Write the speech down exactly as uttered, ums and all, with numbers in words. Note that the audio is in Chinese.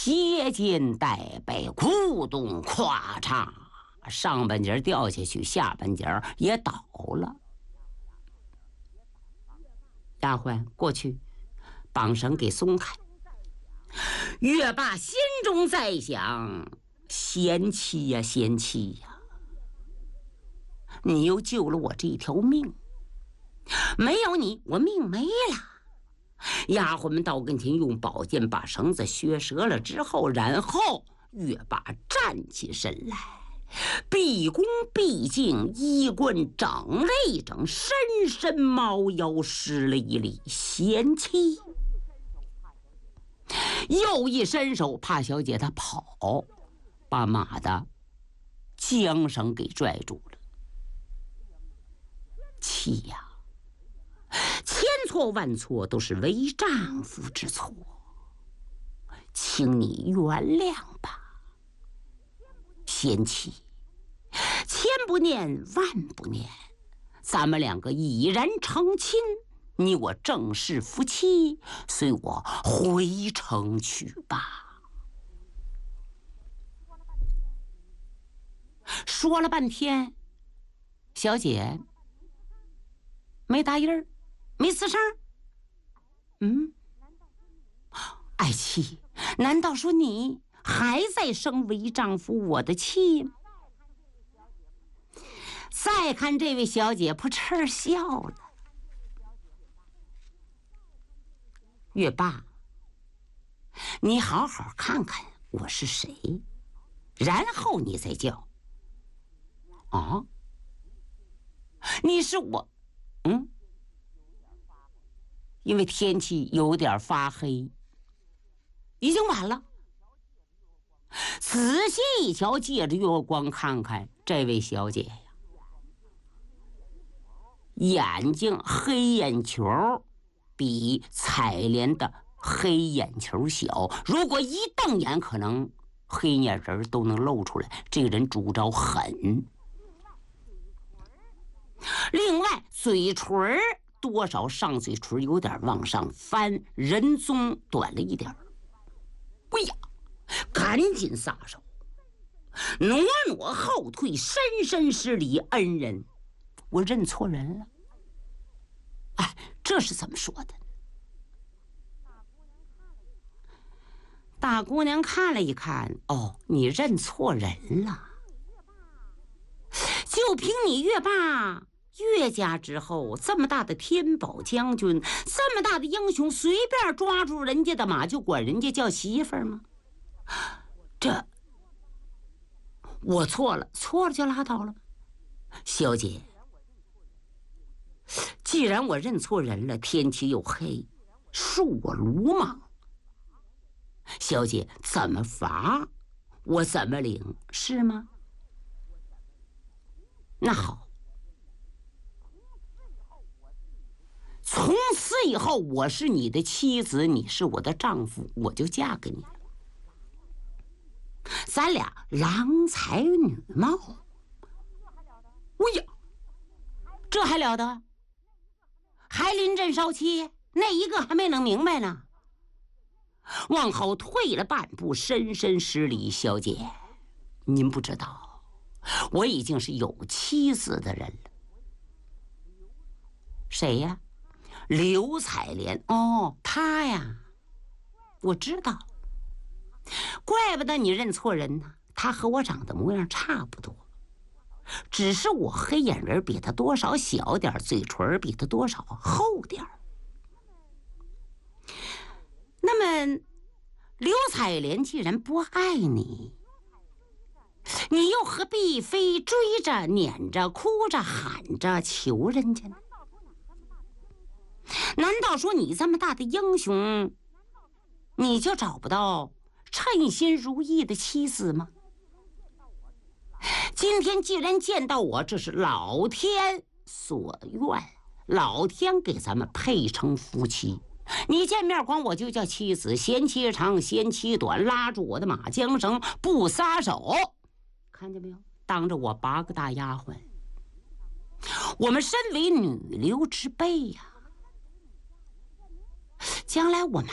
斜肩带背，咕咚咵嚓，上半截掉下去，下半截也倒了。丫鬟过去，绑绳给松开。月霸心中在想：贤妻呀，贤妻呀，你又救了我这条命，没有你，我命没了。丫鬟们到跟前，用宝剑把绳子削折了之后，然后月霸站起身来，毕恭毕敬，衣冠整了一整，深深猫腰，施了一礼：贤妻。又一伸手，怕小姐她跑，把马的缰绳给拽住了。妻呀，千错万错都是为丈夫之错，请你原谅吧。贤妻，千不念万不念，咱们两个已然成亲，你我正式夫妻，随我回城去吧。说了半天，小姐没答音儿，没吱声。嗯，爱妻，难道说你还在生为丈夫我的气？再看这位小姐扑哧笑了。月霸，你好好看看我是谁，然后你再叫。啊，你是我，嗯，因为天气有点发黑，已经晚了。仔细一瞧，借着月光看看这位小姐呀，眼睛黑眼球比采莲的黑眼球小，如果一瞪眼，可能黑眼仁都能露出来。这个人主招狠。另外，嘴唇多少上嘴唇有点往上翻，人中短了一点。哎呀，赶紧撒手，挪挪后退，深深施礼：恩人，我认错人了。哎，这是怎么说的？大姑娘看了一看，哦，你认错人了。就凭你月霸岳家之后，这么大的天宝将军，这么大的英雄，随便抓住人家的马就管人家叫媳妇儿吗？这我错了，错了就拉倒了。小姐，既然我认错人了，天气又黑，恕我鲁莽。小姐怎么罚我怎么领，是吗？那好，从此以后我是你的妻子，你是我的丈夫，我就嫁给你了。咱俩郎才女貌。哎呀，这还了得？还临阵烧气，那一个还没弄明白呢。往后退了半步，深深施礼：小姐，您不知道，我已经是有妻子的人了。谁呀？刘彩莲。哦，她呀，我知道。怪不得你认错人呢，她和我长得模样差不多，只是我黑眼仁比她多少小点，嘴唇比她多少厚点。那么刘彩莲既然不爱你，你又何必非追着撵着哭着喊着求人家呢？难道说你这么大的英雄，你就找不到称心如意的妻子吗？今天既然见到我，这是老天所愿，老天给咱们配成夫妻。你见面光我就叫妻子，嫌妻长嫌妻短，拉住我的马缰绳不撒手，看见没有？当着我八个大丫鬟，我们身为女流之辈呀、将来我们